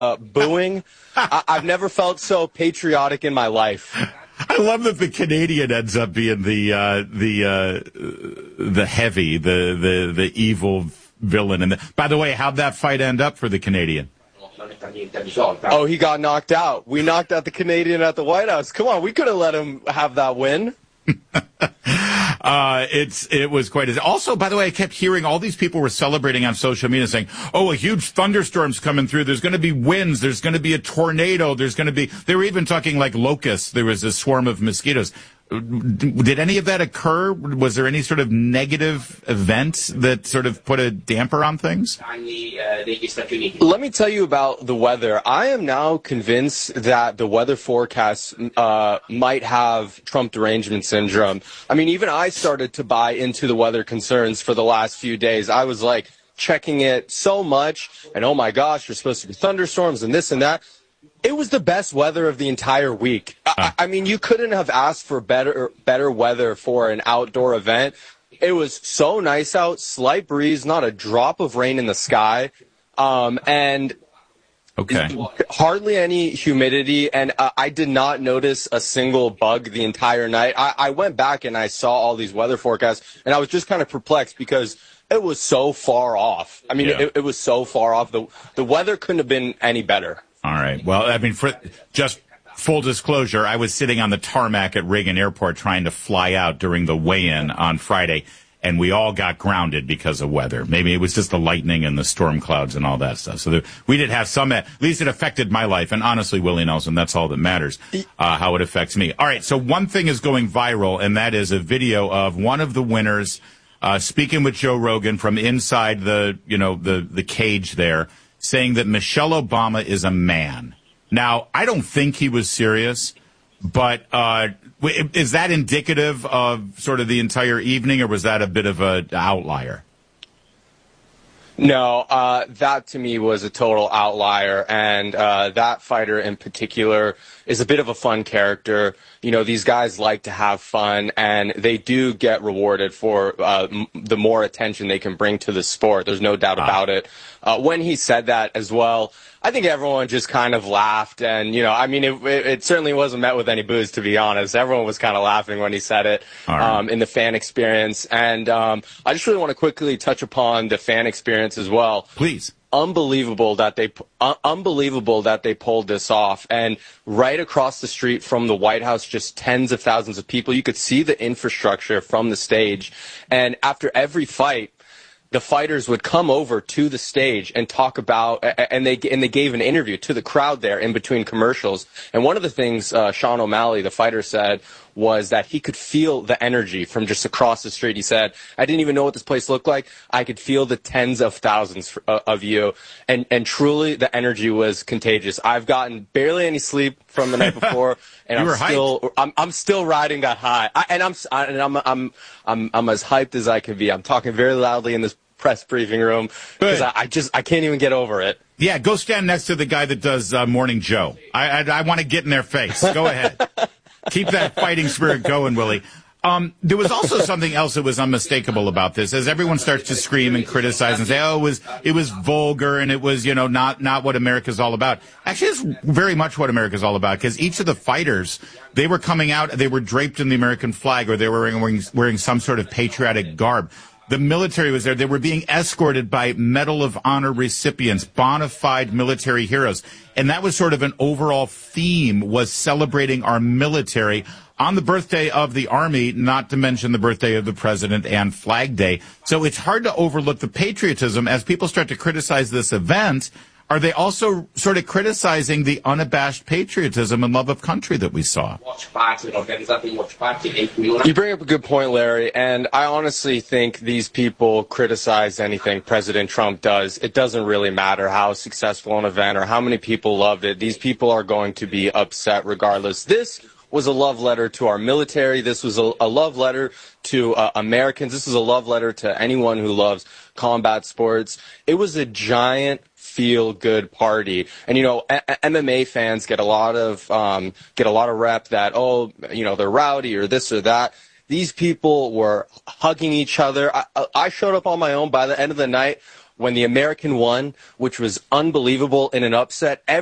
booing. I've never felt so patriotic in my life. I love that the Canadian ends up being the heavy, the evil villain. And by the way, how'd that fight end up for the Canadian? Oh, he got knocked out. We knocked out the Canadian at the White House. Come on, we could have let him have that win. It was quite. Also, by the way, I kept hearing all these people were celebrating on social media saying, "Oh, a huge thunderstorm's coming through. There's going to be winds. There's going to be a tornado. There's going to be." They were even talking like locusts. There was a swarm of mosquitoes. Did any of that occur? Was there any sort of negative event that sort of put a damper on things? Let me tell you about the weather. I am now convinced that the weather forecast might have Trump derangement syndrome. I mean, even I started to buy into the weather concerns for the last few days. I was like checking it so much, and oh my gosh, there's supposed to be thunderstorms and this and that. It was the best weather of the entire week. I mean, you couldn't have asked for better weather for an outdoor event. It was so nice out, slight breeze, not a drop of rain in the sky, and hardly any humidity. And I did not notice a single bug the entire night. I went back and I saw all these weather forecasts, and I was just kind of perplexed because it was so far off. I mean, it was so far off. The weather couldn't have been any better. All right. Well, I mean, for just full disclosure, I was sitting on the tarmac at Reagan Airport trying to fly out during the weigh-in on Friday, and we all got grounded because of weather. Maybe it was just the lightning and the storm clouds and all that stuff. So we did have some, at least it affected my life. And honestly, Willie Nelson, that's all that matters, how it affects me. All right. So one thing is going viral, and that is a video of one of the winners speaking with Joe Rogan from inside the cage there, saying that Michelle Obama is a man. Now, I don't think he was serious, but is that indicative of sort of the entire evening, or was that a bit of an outlier? No, that to me was a total outlier, and that fighter in particular is a bit of a fun character. You know, these guys like to have fun, and they do get rewarded for the more attention they can bring to the sport. There's no doubt about it. When he said that as well, I think everyone just kind of laughed, and, you know, I mean, it certainly wasn't met with any boos, to be honest. Everyone was kind of laughing when he said it in the fan experience. And I just really want to quickly touch upon the fan experience as well. Please. Unbelievable that they pulled this off. And right across the street from the White House, just tens of thousands of people. You could see the infrastructure from the stage. And after every fight, the fighters would come over to the stage and talk about, and they gave an interview to the crowd there in between commercials. And one of the things Sean O'Malley, the fighter, said was that he could feel the energy from just across the street. He said, "I didn't even know what this place looked like. I could feel the tens of thousands of you." And truly, the energy was contagious. I've gotten barely any sleep from the night before, and I'm still riding that high. I'm as hyped as I can be. I'm talking very loudly in this press briefing room because I can't even get over it. Yeah, go stand next to the guy that does Morning Joe. I want to get in their face. Go ahead. Keep that fighting spirit going, Willie. There was also something else that was unmistakable about this, as everyone starts to scream and criticize and say, "Oh, it was vulgar and it was, you know, not what America's all about." Actually, it's very much what America's all about, because each of the fighters, they were coming out, they were draped in the American flag, or they were wearing some sort of patriotic garb. The military was there. They were being escorted by Medal of Honor recipients, bona fide military heroes. And that was sort of an overall theme, was celebrating our military on the birthday of the Army, not to mention the birthday of the president and Flag Day. So it's hard to overlook the patriotism. As people start to criticize this event, are they also sort of criticizing the unabashed patriotism and love of country that we saw? You bring up a good point, Larry, and I honestly think these people criticize anything President Trump does. It doesn't really matter how successful an event or how many people loved it. These people are going to be upset regardless. This was a love letter to our military. This was a love letter to Americans. This is a love letter to anyone who loves combat sports. It was a giant feel-good party. And, you know, MMA fans get a lot of rep that, oh, you know, they're rowdy or this or that. These people were hugging each other. I showed up on my own. By the end of the night, when the American won, which was unbelievable in an upset.